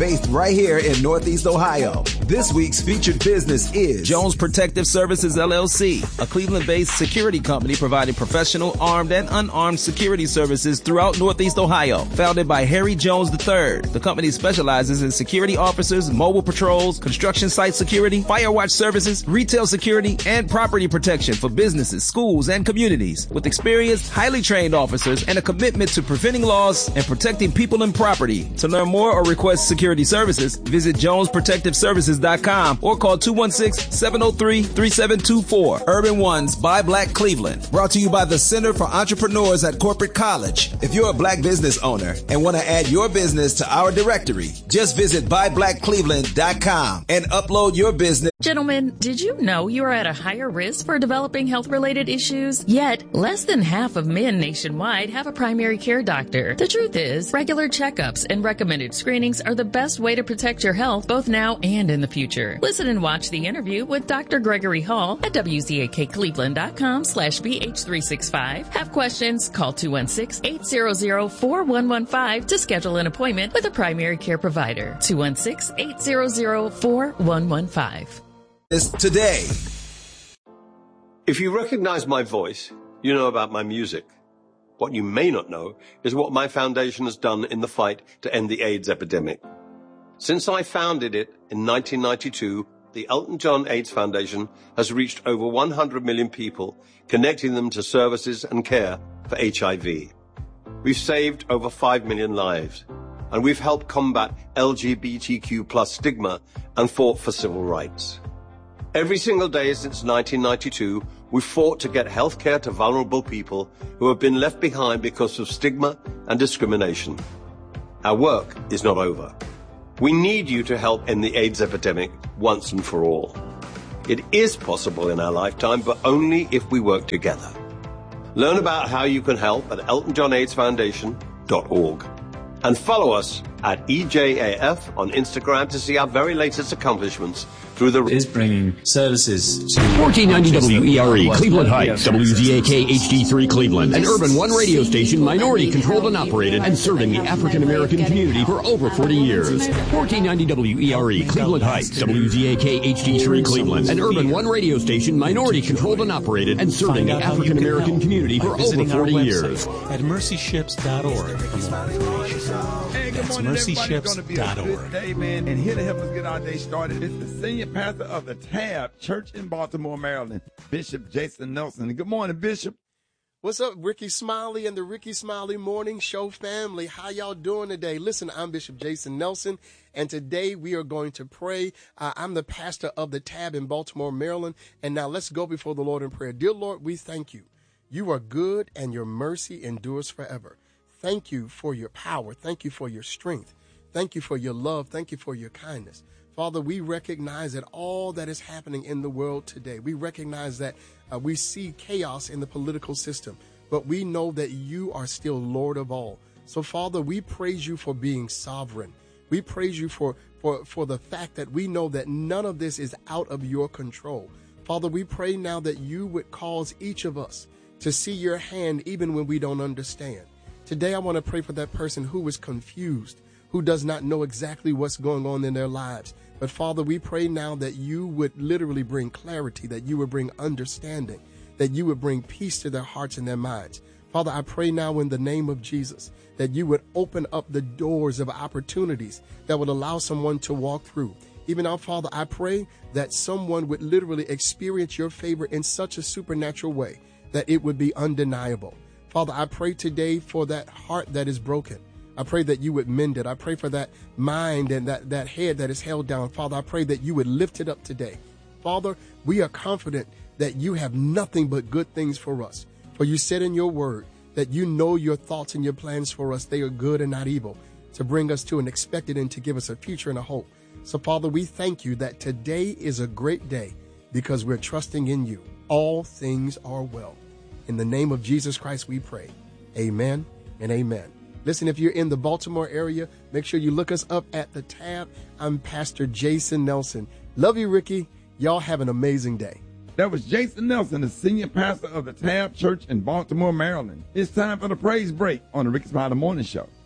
based right here in Northeast Ohio. This week's featured business is Jones Protective Services, LLC, a Cleveland-based security company providing professional, armed, and unarmed security services throughout Northeast Ohio. Founded by Harry Jones III, the company specializes in security officers, mobile patrols, construction site security, fire watch services, retail security, and property protection for businesses, schools, and communities. With experienced, highly trained officers and a commitment to preventing loss and protecting people and property. To learn more or request security services, visit jonesprotectiveservices.com or call 216-703-3724. Urban Ones by Black Cleveland. Brought to you by the Center for Entrepreneurs at Corporate College. If you're a black business owner and want to add your business to our directory, just visit byblackcleveland.com and upload your business. Gentlemen, did you know you are at a higher risk for developing health-related issues? Yet, less than half of men nationwide have a primary care doctor. The truth is, regular checkups and recommended screenings are the best way to protect your health both now and in the future. Listen and watch the interview with Dr. Gregory Hall at wzaccleveland.com/BH365. Have questions? Call 216-800-4115 to schedule an appointment with a primary care provider. 216-800-4115. Today. If you recognize my voice, you know about my music. What you may not know is what my foundation has done in the fight to end the AIDS epidemic. Since I founded it in 1992, the Elton John AIDS Foundation has reached over 100 million people, connecting them to services and care for HIV. We've saved over 5 million lives, and we've helped combat LGBTQ+ stigma and fought for civil rights. Every single day since 1992, we've fought to get health care to vulnerable people who have been left behind because of stigma and discrimination. Our work is not over. We need you to help end the AIDS epidemic once and for all. It is possible in our lifetime, but only if we work together. Learn about how you can help at eltonjohnaidsfoundation.org. And follow us at EJAF on Instagram to see our very latest accomplishments through the... is bringing services to 1490 WERE, Cleveland Heights, WZAK HD3 Cleveland, an Urban One radio station, minority controlled and operated, and serving the African American community for over 40 years. 1490 WERE, Cleveland Heights, WZAK HD3 Cleveland, an Urban One radio station, minority controlled and operated, and serving the African American community for over 40 years. At mercyships.org. Hey, good morning, everybody. It's going to be a good day, man. And here to help us get our day started is the senior pastor of the TAB Church in Baltimore, Maryland, Bishop Jason Nelson. Good morning, Bishop. What's up, Ricky Smiley and the Ricky Smiley Morning Show family? How y'all doing today? Listen, I'm Bishop Jason Nelson, and today we are going to pray. I'm the pastor of the TAB in Baltimore, Maryland. And now let's go before the Lord in prayer. Dear Lord, we thank you. You are good, and your mercy endures forever. Thank you for your power. Thank you for your strength. Thank you for your love. Thank you for your kindness. Father, we recognize that all that is happening in the world today, we recognize that we see chaos in the political system, but we know that you are still Lord of all. So, Father, we praise you for being sovereign. We praise you for the fact that we know that none of this is out of your control. Father, we pray now that you would cause each of us to see your hand even when we don't understand. Today, I want to pray for that person who is confused, who does not know exactly what's going on in their lives. But Father, we pray now that you would literally bring clarity, that you would bring understanding, that you would bring peace to their hearts and their minds. Father, I pray now in the name of Jesus that you would open up the doors of opportunities that would allow someone to walk through. Even now, Father, I pray that someone would literally experience your favor in such a supernatural way that it would be undeniable. Father, I pray today for that heart that is broken. I pray that you would mend it. I pray for that mind and that head that is held down. Father, I pray that you would lift it up today. Father, we are confident that you have nothing but good things for us. For you said in your word that you know your thoughts and your plans for us. They are good and not evil, to bring us to an expected end, to give us a future and a hope. So, Father, we thank you that today is a great day because we're trusting in you. All things are well. In the name of Jesus Christ, we pray. Amen and amen. Listen, if you're in the Baltimore area, make sure you look us up at the TAB. I'm Pastor Jason Nelson. Love you, Ricky. Y'all have an amazing day. That was Jason Nelson, the senior pastor of the TAB Church in Baltimore, Maryland. It's time for the praise break on the Ricky Smiley Morning Show.